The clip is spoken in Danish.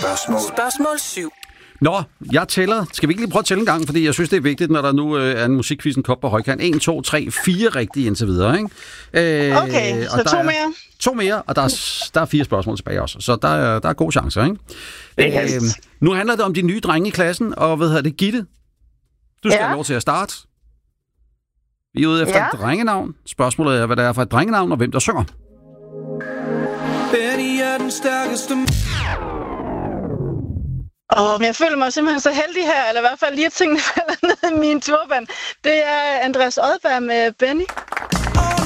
Spørgsmål 7. Nå, jeg tæller. Skal vi ikke lige prøve at tælle en gang? Fordi jeg synes, det er vigtigt, når der nu er en musikquizzen kop på højkant. 1, 2, 3, 4 rigtige indtil videre, ikke? Okay, så 2 mere. 2 mere, og der er 4 spørgsmål tilbage også. Så der er gode chancer, ikke? Nu handler det om de nye drenge i klassen, og Gitte? Du skal have lov til at starte. Vi er ude efter et drengenavn. Spørgsmålet er, hvad det er for et drengenavn, og hvem der synger. Benny er den stærkeste. Men jeg føler mig simpelthen så heldig her, eller i hvert fald lige at tingene falder ned i min turban. Det er Andreas Odberg med Benny.